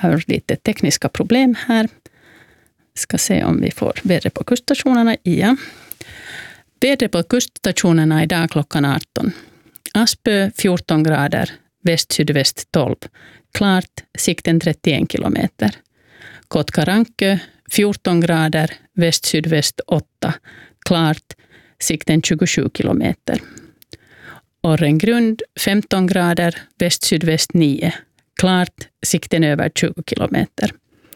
har lite tekniska problem här. Ska se om vi får vädret på kuststationerna. Ja. Vädret på kuststationerna idag klockan 18. Aspö 14 grader, väst-sydväst 12. Klart, sikten 31 kilometer. Kotkarankö 14 grader, väst-sydväst 8. Klart, sikten 27 kilometer. Orrengrund 15 grader, väst-sydväst 9. Klart, sikten över 20 kilometer.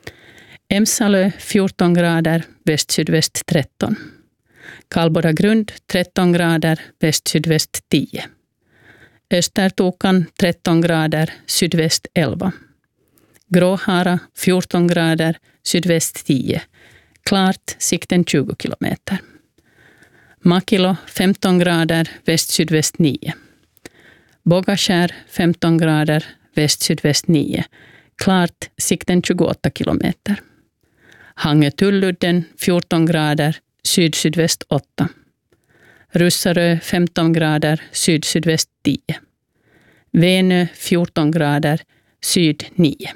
Emsalö 14 grader, väst-sydväst 13. Kalbodagrund 13 grader, väst-sydväst 10. Östertokan 13 grader, sydväst 11. Gråhara 14 grader, sydväst 10. Klart, sikten 20 kilometer. Makilo 15 grader, väst-sydväst 9. Bogaskär 15 grader, väst-sydväst 9. Klart, sikten 28 kilometer. Hangö-Tulludden 14 grader, syd-sydväst 8. Russarö 15 grader, syd-sydväst 10. Venö 14 grader, syd 9.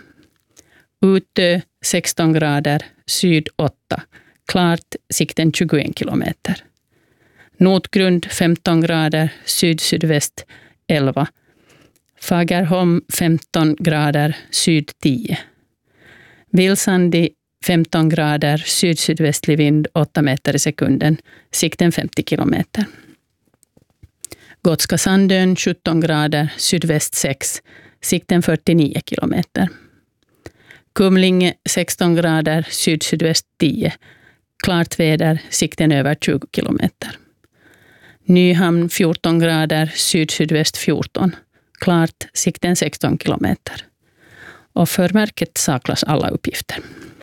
Utö 16 grader, syd 8. Klart, sikten 21 kilometer. Notgrund 15 grader, syd-sydväst 11. Fagerholm 15 grader, syd 10. Vilsandi 15 grader, syd-sydvästlig vind 8 meter i sekunden, sikten 50 kilometer. Gotska Sandön 17 grader, sydväst 6, sikten 49 kilometer. Kumlinge 16 grader, syd-sydväst 10, klart väder, sikten över 20 kilometer. Nyhamn 14 grader, syd-sydväst 14, klart, sikten 16 kilometer. Och för märket saknas alla uppgifter.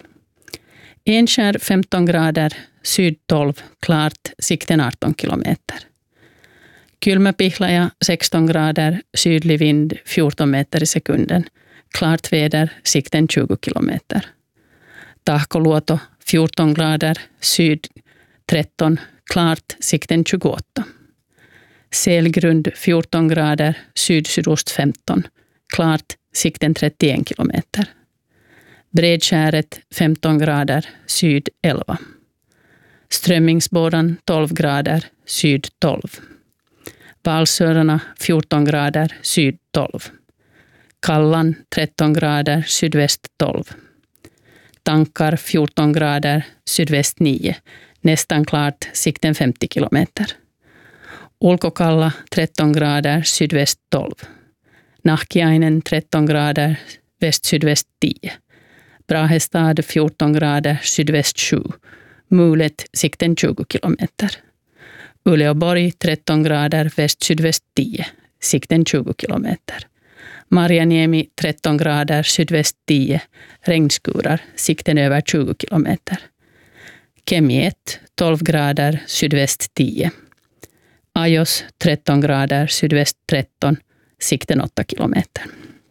Enskär 15 grader, syd 12, klart, sikten 18 kilometer. Kylmäpihlaja 16 grader, sydlig vind 14 meter i sekunden, klart väder, sikten 20 kilometer. Tahkoluoto 14 grader, syd 13, klart, sikten 28. Selgrund 14 grader, syd-sydost 15, klart, sikten 31 kilometer. Bredskäret 15 grader, syd 11. Strömmingsbådan 12 grader, syd 12. Valsörarna 14 grader, syd 12. Kallan 13 grader, sydväst 12. Tankar 14 grader, sydväst 9. Nästan klart, sikten 50 kilometer. Ulkokalla 13 grader, sydväst 12. Nahkiainen 13 grader, väst-sydväst 10. Brahestad 14 grader, sydväst 7. Mulet, sikten 20 kilometer. Uleåborg 13 grader, väst-sydväst 10. Sikten 20 kilometer. Marjaniemi 13 grader, sydväst 10. Regnskurar, sikten över 20 kilometer. Kemi 1 12 grader, sydväst 10. Ajos 13 grader, sydväst 13. Sikten 8 kilometer.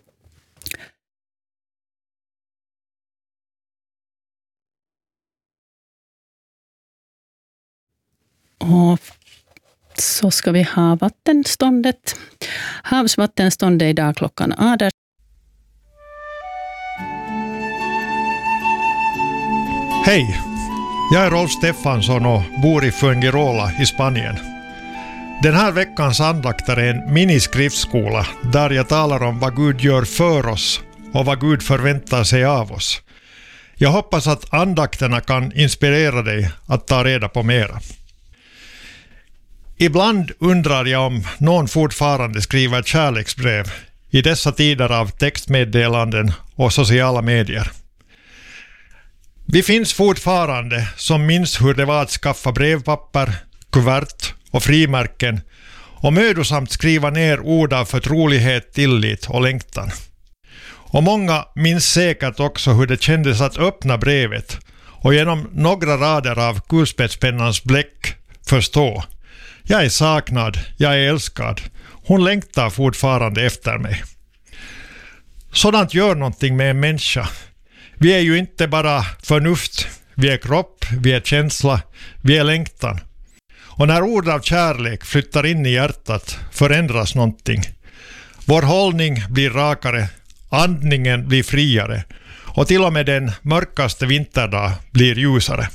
Och så ska vi ha vattenståndet. Havsvattenståndet är idag klockan 18. Hej, jag är Rolf Stefansson och bor i Fuengirola i Spanien. Den här veckans andakt är en miniskriftsskola där jag talar om vad Gud gör för oss och vad Gud förväntar sig av oss. Jag hoppas att andakterna kan inspirera dig att ta reda på mera. Ibland undrar jag om någon fortfarande skriver kärleksbrev i dessa tider av textmeddelanden och sociala medier. Vi finns fortfarande som minns hur det var att skaffa brevpapper, kuvert och frimärken och mödosamt skriva ner ord av förtrolighet, tillit och längtan. Och många minns säkert också hur det kändes att öppna brevet och genom några rader av kulspetspennans bläck förstå: jag är saknad, jag är älskad, hon längtar fortfarande efter mig. Sådant gör någonting med en människa. Vi är ju inte bara förnuft, vi är kropp, vi är känsla, vi är längtan. Och när ord av kärlek flyttar in i hjärtat förändras någonting. Vår hållning blir rakare, andningen blir friare och till och med den mörkaste vinterdag blir ljusare.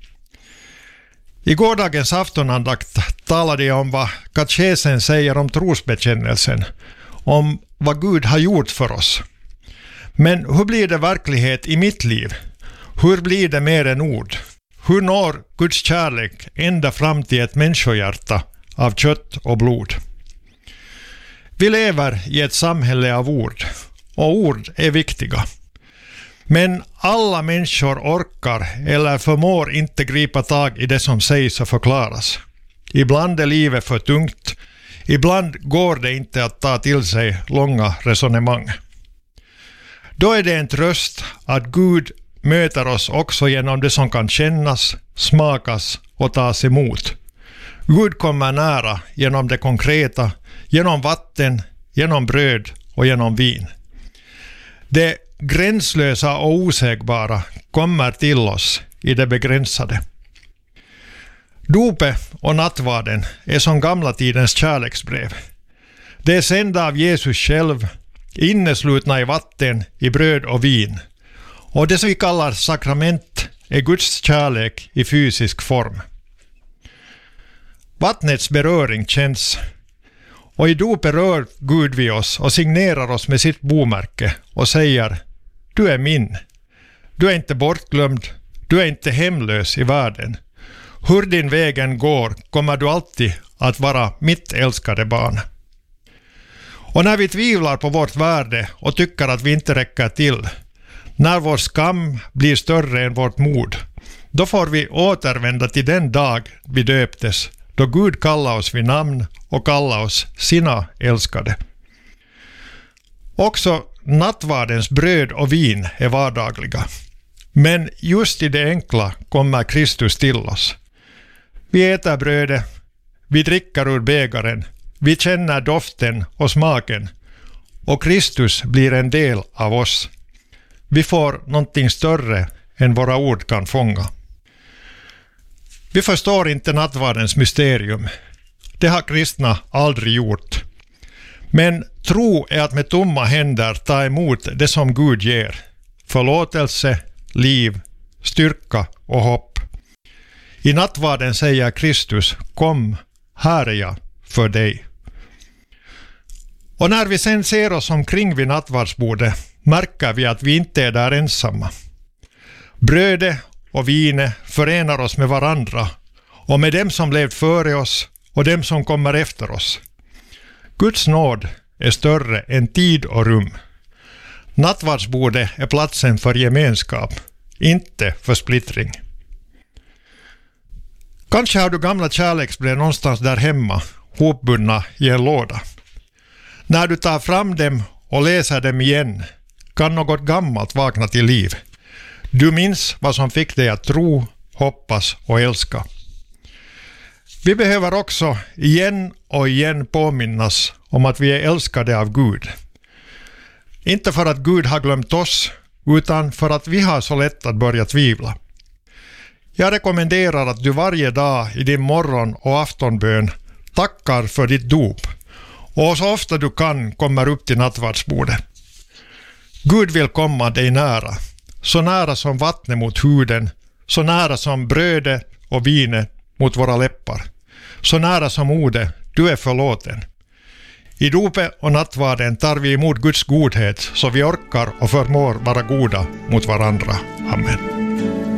I gårdagens aftonandakt talade jag om vad katekesen säger om trosbekännelsen, om vad Gud har gjort för oss. Men hur blir det verklighet i mitt liv? Hur blir det mer än ord? Hur når Guds kärlek ända fram till ett människohjärta av kött och blod? Vi lever i ett samhälle av ord, och ord är viktiga. Men alla människor orkar eller förmår inte gripa tag i det som sägs och förklaras. Ibland är livet för tungt, ibland går det inte att ta till sig långa resonemang. Då är det en tröst att Gud möter oss också genom det som kan kännas, smakas och tas emot. Gud kommer nära genom det konkreta, genom vatten, genom bröd och genom vin. Det gränslösa och osägbara kommer till oss i det begränsade. Dopet och nattvarden är som gamla tidens kärleksbrev. Det är sända av Jesus själv, inneslutna i vatten, i bröd och vin. Och det som vi kallar sakrament är Guds kärlek i fysisk form. Vattnets beröring känns, och i dopet rör Gud vid oss och signerar oss med sitt bomärke och säger: du är min. Du är inte bortglömd. Du är inte hemlös i världen. Hur din vägen går kommer du alltid att vara mitt älskade barn. Och när vi tvivlar på vårt värde och tycker att vi inte räcker till, när vår skam blir större än vårt mod, då får vi återvända till den dag vi döptes, då Gud kallar oss vid namn och kallar oss sina älskade. Också nattvardens bröd och vin är vardagliga. Men just i det enkla kommer Kristus till oss. Vi äter brödet, vi dricker ur bägaren, vi känner doften och smaken, och Kristus blir en del av oss. Vi får någonting större än våra ord kan fånga. Vi förstår inte nattvardens mysterium. Det har kristna aldrig gjort. Men tro är att med tomma händer ta emot det som Gud ger: förlåtelse, liv, styrka och hopp. I nattvarden säger Kristus: kom, här är jag för dig. Och när vi sen ser oss omkring vid nattvardsbordet märker vi att vi inte är där ensamma. Brödet och vinet förenar oss med varandra och med dem som levt före oss och dem som kommer efter oss. Guds nåd är större än tid och rum. Nattvardsbordet är platsen för gemenskap, inte för splittring. Kanske har du gamla kärleksbrev någonstans där hemma, hopbundna i en låda. När du tar fram dem och läser dem igen kan något gammalt vakna till liv. Du minns vad som fick dig att tro, hoppas och älska. Vi behöver också igen och igen påminnas om att vi är älskade av Gud. Inte för att Gud har glömt oss, utan för att vi har så lätt att börja tvivla. Jag rekommenderar att du varje dag i din morgon- och aftonbön tackar för ditt dop och så ofta du kan kommer upp till nattvardsbordet. Gud vill komma dig nära, så nära som vattnet mot huden, så nära som brödet och vinet mot våra läppar, så nära som ordet: du är förlåten. I dopet och nattvarden tar vi emot Guds godhet så vi orkar och förmår vara goda mot varandra. Amen.